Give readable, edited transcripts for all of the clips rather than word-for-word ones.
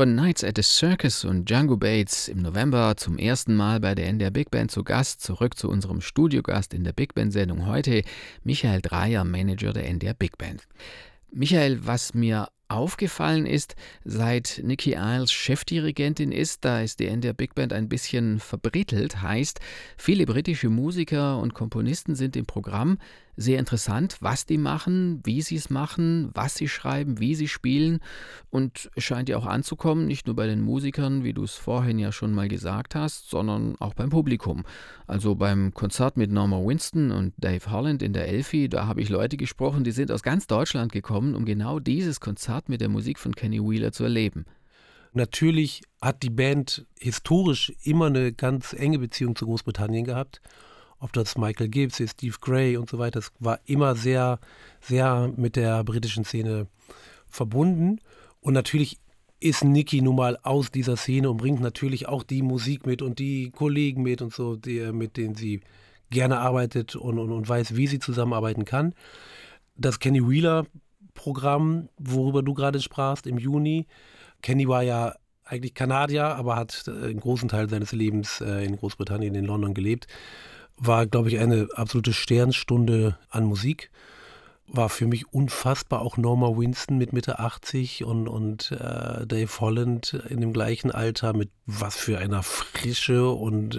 Von Nights at the Circus und Django Bates im November zum ersten Mal bei der NDR Big Band zu Gast. Zurück zu unserem Studiogast in der Big Band-Sendung heute, Michael Dreyer, Manager der NDR Big Band. Michael, was mir aufgefallen ist, seit Nicky Isles Chefdirigentin ist, da ist die NDR Big Band ein bisschen verbrittelt, heißt, viele britische Musiker und Komponisten sind im Programm. Sehr interessant, was die machen, wie sie es machen, was sie schreiben, wie sie spielen, und es scheint ja auch anzukommen, nicht nur bei den Musikern, wie du es vorhin ja schon mal gesagt hast, sondern auch beim Publikum. Also beim Konzert mit Norma Winston und Dave Holland in der Elfi, da habe ich Leute gesprochen, die sind aus ganz Deutschland gekommen, um genau dieses Konzert mit der Musik von Kenny Wheeler zu erleben. Natürlich hat die Band historisch immer eine ganz enge Beziehung zu Großbritannien gehabt. Ob das Michael Gibbs ist, Steve Gray und so weiter, das war immer sehr, sehr mit der britischen Szene verbunden. Und natürlich ist Nicky nun mal aus dieser Szene und bringt natürlich auch die Musik mit und die Kollegen mit und so, mit denen sie gerne arbeitet und weiß, wie sie zusammenarbeiten kann. Das Kenny Wheeler-Programm, worüber du gerade sprachst, im Juni. Kenny war ja eigentlich Kanadier, aber hat einen großen Teil seines Lebens in Großbritannien, in London gelebt. War, glaube ich, eine absolute Sternstunde an Musik. War für mich unfassbar, auch Norma Winston mit Mitte 80 und Dave Holland in dem gleichen Alter mit was für einer Frische und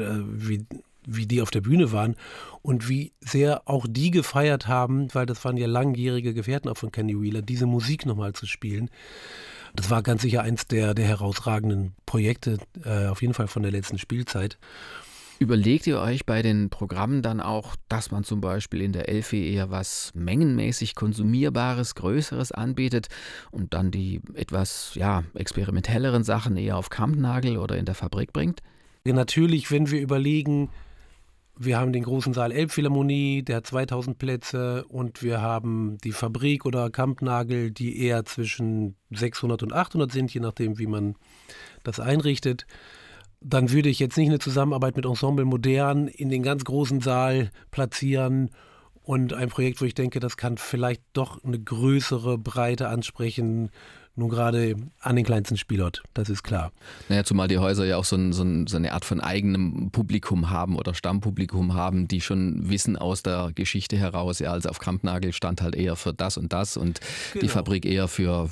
wie die auf der Bühne waren und wie sehr auch die gefeiert haben, weil das waren ja langjährige Gefährten auch von Kenny Wheeler, diese Musik nochmal zu spielen. Das war ganz sicher eins der herausragenden Projekte, auf jeden Fall von der letzten Spielzeit. Überlegt ihr euch bei den Programmen dann auch, dass man zum Beispiel in der Elfi eher was mengenmäßig Konsumierbares, Größeres anbietet und dann die etwas experimentelleren Sachen eher auf Kampnagel oder in der Fabrik bringt? Ja, natürlich, wenn wir überlegen, wir haben den großen Saal Elbphilharmonie, der hat 2000 Plätze, und wir haben die Fabrik oder Kampnagel, die eher zwischen 600 und 800 sind, je nachdem, wie man das einrichtet. Dann würde ich jetzt nicht eine Zusammenarbeit mit Ensemble Modern in den ganz großen Saal platzieren und ein Projekt, wo ich denke, das kann vielleicht doch eine größere Breite ansprechen, nun gerade an den kleinsten Spielort, das ist klar. Naja, zumal die Häuser ja auch so eine Art von eigenem Publikum haben oder Stammpublikum haben, die schon wissen aus der Geschichte heraus, ja, also auf Kampnagel stand halt eher für das und das und die Fabrik eher für,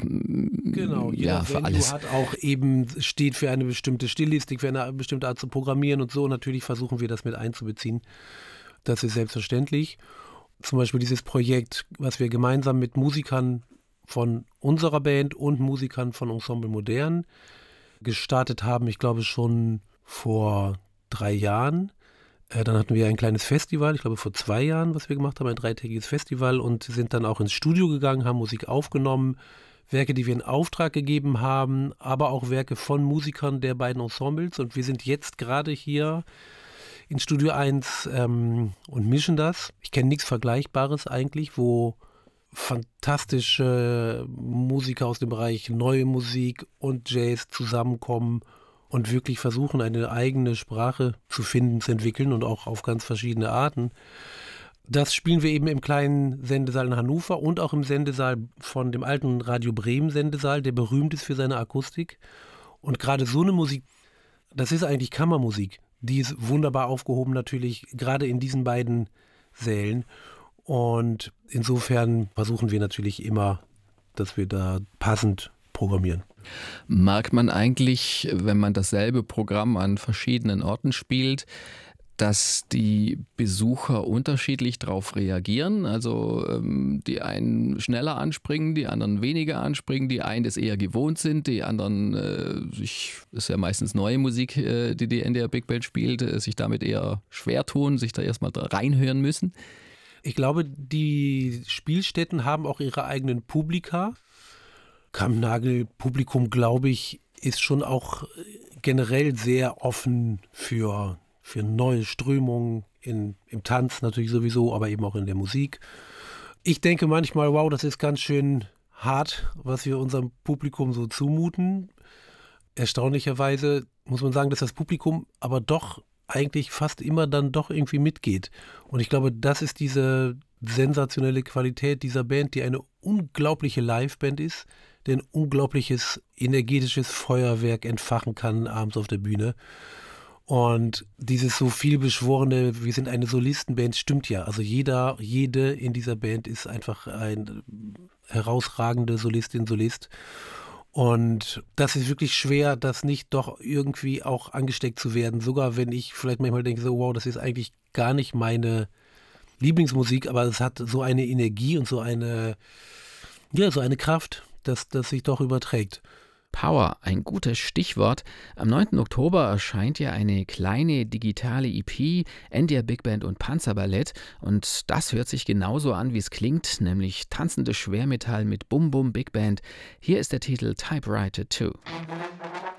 für alles. Hat auch eben, steht für eine bestimmte Stilistik, für eine bestimmte Art zu programmieren und so. Natürlich versuchen wir das mit einzubeziehen. Das ist selbstverständlich. Zum Beispiel dieses Projekt, was wir gemeinsam mit Musikern von unserer Band und Musikern von Ensemble Modern gestartet haben, ich glaube schon vor 3 Jahren. Dann hatten wir ein kleines Festival, ich glaube vor 2 Jahren, was wir gemacht haben, ein 3-tägiges Festival, und sind dann auch ins Studio gegangen, haben Musik aufgenommen, Werke, die wir in Auftrag gegeben haben, aber auch Werke von Musikern der beiden Ensembles, und wir sind jetzt gerade hier in Studio 1 und mischen das. Ich kenne nichts Vergleichbares eigentlich, wo fantastische Musiker aus dem Bereich Neue Musik und Jazz zusammenkommen und wirklich versuchen, eine eigene Sprache zu finden, zu entwickeln, und auch auf ganz verschiedene Arten. Das spielen wir eben im kleinen Sendesaal in Hannover und auch im Sendesaal von dem alten Radio Bremen Sendesaal, der berühmt ist für seine Akustik. Und gerade so eine Musik, das ist eigentlich Kammermusik. Die ist wunderbar aufgehoben natürlich, gerade in diesen beiden Sälen. Und insofern versuchen wir natürlich immer, dass wir da passend programmieren. Merkt man eigentlich, wenn man dasselbe Programm an verschiedenen Orten spielt, dass die Besucher unterschiedlich darauf reagieren? Also die einen schneller anspringen, die anderen weniger anspringen, die einen das eher gewohnt sind, die anderen, das ist ja meistens neue Musik, die NDR Big Band spielt, sich damit eher schwer tun, sich da erstmal reinhören müssen? Ich glaube, die Spielstätten haben auch ihre eigenen Publika. Kampnagel-Publikum, glaube ich, ist schon auch generell sehr offen für neue Strömungen im Tanz natürlich sowieso, aber eben auch in der Musik. Ich denke manchmal, wow, das ist ganz schön hart, was wir unserem Publikum so zumuten. Erstaunlicherweise muss man sagen, dass das Publikum aber doch eigentlich fast immer dann doch irgendwie mitgeht. Und ich glaube, das ist diese sensationelle Qualität dieser Band, die eine unglaubliche Liveband ist, der ein unglaubliches energetisches Feuerwerk entfachen kann abends auf der Bühne. Und dieses so vielbeschworene, wir sind eine Solistenband, stimmt ja. Also jede in dieser Band ist einfach ein herausragende Solistin, Solist. Und das ist wirklich schwer, das nicht doch irgendwie auch angesteckt zu werden. Sogar wenn ich vielleicht manchmal denke, so wow, das ist eigentlich gar nicht meine Lieblingsmusik, aber es hat so eine Energie und so eine Kraft, dass das sich doch überträgt. Power, ein gutes Stichwort. Am 9. Oktober erscheint ja eine kleine digitale EP, NDR Big Band und Panzerballett. Und das hört sich genauso an, wie es klingt, nämlich tanzendes Schwermetall mit Bum Bum Big Band. Hier ist der Titel Typewriter 2.